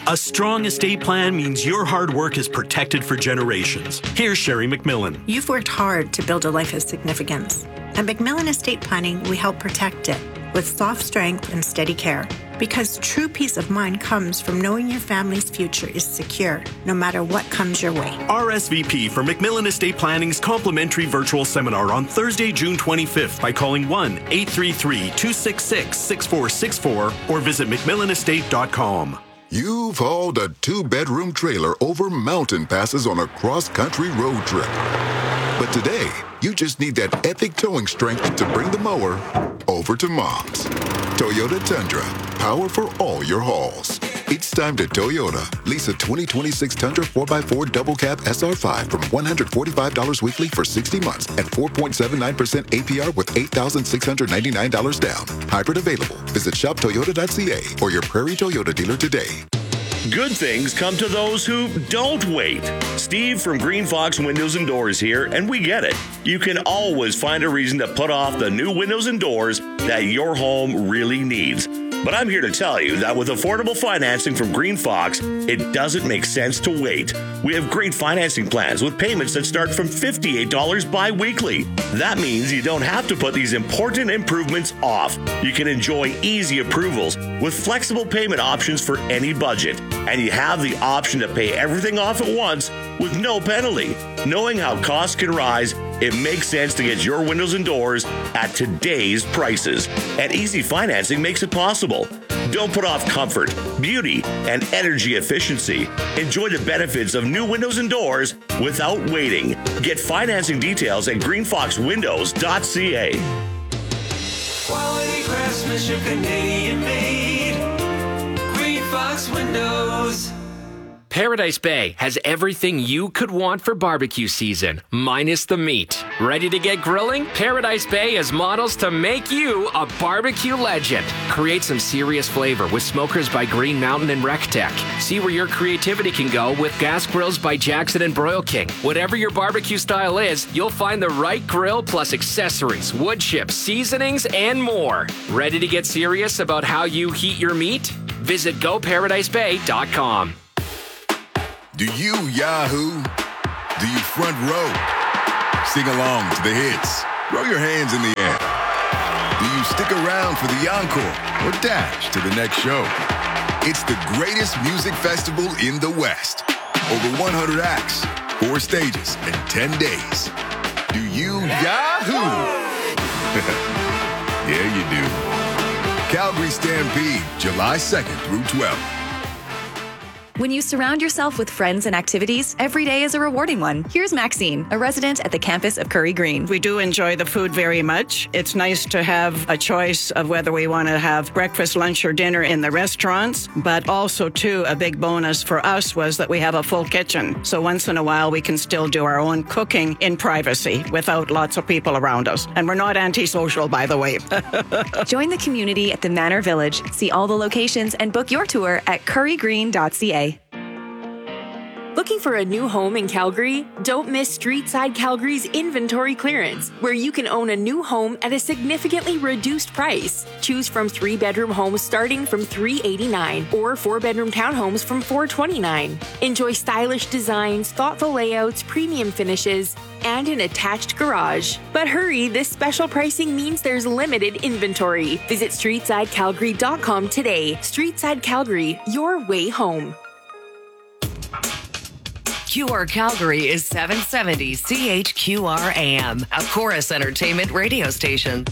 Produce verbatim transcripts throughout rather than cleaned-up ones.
A strong estate plan means your hard work is protected for generations. Here's Sherry McMillan. You've worked hard to build a life of significance. At McMillan Estate Planning, we help protect it with soft strength and steady care. Because true peace of mind comes from knowing your family's future is secure, no matter what comes your way. R S V P for McMillan Estate Planning's complimentary virtual seminar on Thursday, June twenty-fifth by calling one eight three three, two six six, six four six four or visit mcmillan estate dot com. You've hauled a two-bedroom trailer over mountain passes on a cross-country road trip. But today, you just need that epic towing strength to bring the mower over to Mom's. Toyota Tundra, power for all your hauls. It's time to Toyota. Lease a twenty twenty-six Tundra four by four Double Cab S R five from one hundred forty-five dollars weekly for sixty months at four point seven nine percent A P R with eight thousand six hundred ninety-nine dollars down. Hybrid available. Visit shop toyota dot c a or your Prairie Toyota dealer today. Good things come to those who don't wait. Steve from Green Fox Windows and Doors here, and we get it. You can always find a reason to put off the new windows and doors that your home really needs. But I'm here to tell you that with affordable financing from Green Fox, it doesn't make sense to wait. We have great financing plans with payments that start from fifty-eight dollars bi-weekly. That means you don't have to put these important improvements off. You can enjoy easy approvals with flexible payment options for any budget. And you have the option to pay everything off at once with no penalty. Knowing how costs can rise, it makes sense to get your windows and doors at today's prices. And easy financing makes it possible. Don't put off comfort, beauty, and energy efficiency. Enjoy the benefits of new windows and doors without waiting. Get financing details at green fox windows dot c a. Quality craftsmanship, Canadian made. Green Fox Windows. Paradise Bay has everything you could want for barbecue season, minus the meat. Ready to get grilling? Paradise Bay has models to make you a barbecue legend. Create some serious flavor with smokers by Green Mountain and RecTech. See where your creativity can go with gas grills by Jackson and Broil King. Whatever your barbecue style is, you'll find the right grill plus accessories, wood chips, seasonings, and more. Ready to get serious about how you heat your meat? Visit go paradise bay dot com. Do you Yahoo? Do you front row? Sing along to the hits. Throw your hands in the air. Do you stick around for the encore or dash to the next show? It's the greatest music festival in the West. Over one hundred acts, four stages, and ten days. Do you Yahoo? Yeah, you do. Calgary Stampede, July second through twelfth. When you surround yourself with friends and activities, every day is a rewarding one. Here's Maxine, a resident at the campus of Curry Green. We do enjoy the food very much. It's nice to have a choice of whether we want to have breakfast, lunch, or dinner in the restaurants, but also, too, a big bonus for us was that we have a full kitchen. So once in a while, we can still do our own cooking in privacy without lots of people around us. And we're not antisocial, by the way. Join the community at the Manor Village. See all the locations and book your tour at curry green dot c a. Looking for a new home in Calgary? Don't miss Streetside Calgary's inventory clearance, where you can own a new home at a significantly reduced price. Choose from three-bedroom homes starting from three hundred eighty-nine dollars or four-bedroom townhomes from four hundred twenty-nine dollars. Enjoy stylish designs, thoughtful layouts, premium finishes, and an attached garage. But hurry, this special pricing means there's limited inventory. Visit streetside calgary dot com today. Streetside Calgary, your way home. Q R Calgary is seven seventy C H Q R A M, a Chorus Entertainment radio station.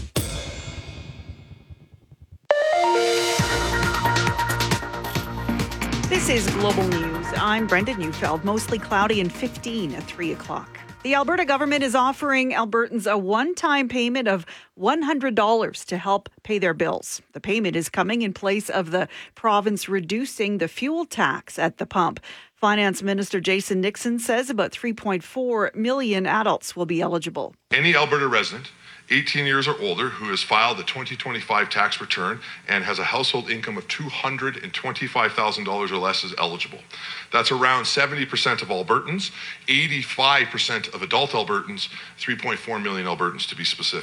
This is Global News. I'm Brenda Neufeld. Mostly cloudy and fifteen at three o'clock. The Alberta government is offering Albertans a one-time payment of one hundred dollars to help pay their bills. The payment is coming in place of the province reducing the fuel tax at the pump. Finance Minister Jason Nixon says about three point four million adults will be eligible. Any Alberta resident eighteen years or older who has filed the twenty twenty-five tax return and has a household income of two hundred twenty-five thousand dollars or less is eligible. That's around seventy percent of Albertans, eighty-five percent of adult Albertans, three point four million Albertans to be specific.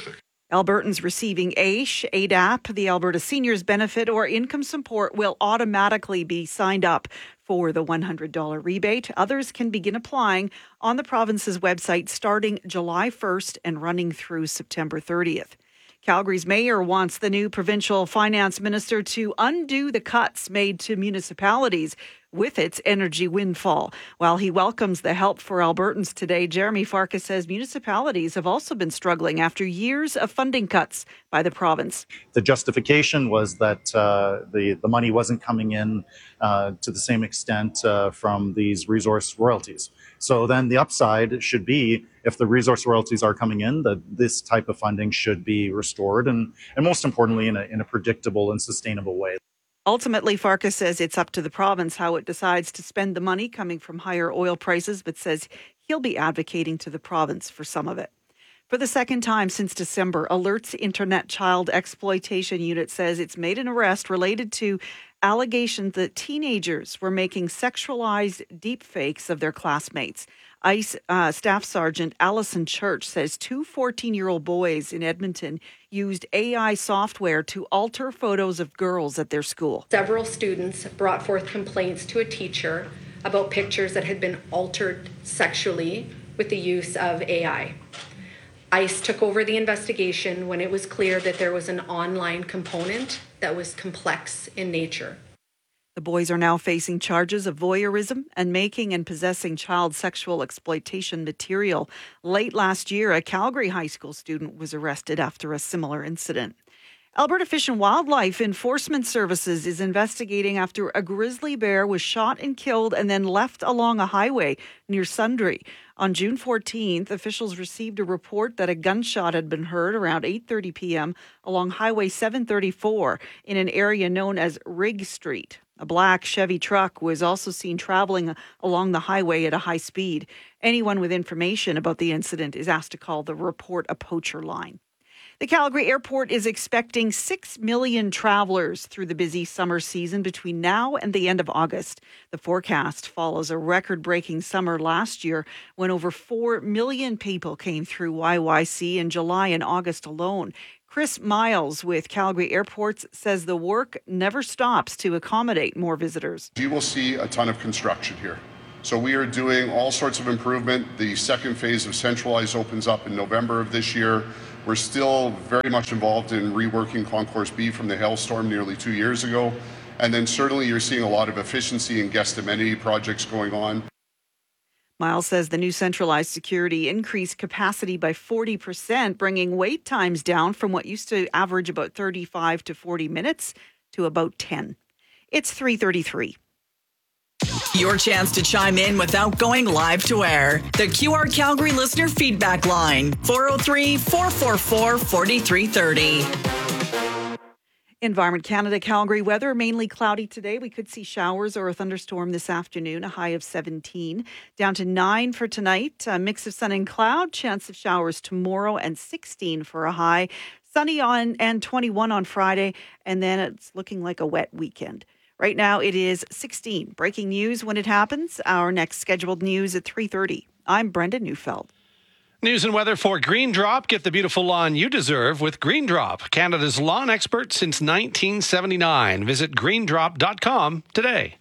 Albertans receiving A S H, A D A P, the Alberta Seniors Benefit, or income support will automatically be signed up for the one hundred dollars rebate. Others can begin applying on the province's website starting July first and running through September thirtieth. Calgary's mayor wants the new provincial finance minister to undo the cuts made to municipalities with its energy windfall. While he welcomes the help for Albertans today, Jeremy Farkas says municipalities have also been struggling after years of funding cuts by the province. The justification was that uh, the, the money wasn't coming in uh, to the same extent uh, from these resource royalties. So then the upside should be, if the resource royalties are coming in, that this type of funding should be restored and, and most importantly, in a, in a predictable and sustainable way. Ultimately, Farkas says it's up to the province how it decides to spend the money coming from higher oil prices, but says he'll be advocating to the province for some of it. For the second time since December, Alert's Internet Child Exploitation Unit says it's made an arrest related to allegations that teenagers were making sexualized deepfakes of their classmates. ICE uh, Staff Sergeant Allison Church says two fourteen-year-old boys in Edmonton used A I software to alter photos of girls at their school. Several students brought forth complaints to a teacher about pictures that had been altered sexually with the use of A I. ICE took over the investigation when it was clear that there was an online component that was complex in nature. The boys are now facing charges of voyeurism and making and possessing child sexual exploitation material. Late last year, a Calgary high school student was arrested after a similar incident. Alberta Fish and Wildlife Enforcement Services is investigating after a grizzly bear was shot and killed and then left along a highway near Sundre. On June fourteenth, officials received a report that a gunshot had been heard around eight thirty p.m. along Highway seven thirty-four in an area known as Rigg Street. A black Chevy truck was also seen traveling along the highway at a high speed. Anyone with information about the incident is asked to call the Report a Poacher line. The Calgary Airport is expecting six million travelers through the busy summer season between now and the end of August. The forecast follows a record-breaking summer last year when over four million people came through Y Y C in July and August alone. Chris Miles with Calgary Airports says the work never stops to accommodate more visitors. You will see a ton of construction here. So we are doing all sorts of improvement. The second phase of Centralize opens up in November of this year. We're still very much involved in reworking Concourse B from the hailstorm nearly two years ago. And then certainly you're seeing a lot of efficiency and guest amenity projects going on. Miles says the new centralized security increased capacity by forty percent, bringing wait times down from what used to average about thirty-five to forty minutes to about ten. It's three thirty-three. Your chance to chime in without going live to air. The Q R Calgary listener feedback line, four oh three, four four four, four three three oh. Environment Canada Calgary weather, mainly cloudy today. We could see showers or a thunderstorm this afternoon, a high of seventeen. Down to nine for tonight, a mix of sun and cloud, chance of showers tomorrow, and sixteen for a high. Sunny on and twenty-one on Friday, and then it's looking like a wet weekend. Right now it is sixteen. Breaking news when it happens. Our next scheduled news at three thirty. I'm Brenda Neufeld. News and weather for Green Drop. Get the beautiful lawn you deserve with Green Drop, Canada's lawn expert since nineteen seventy-nine. Visit green drop dot com today.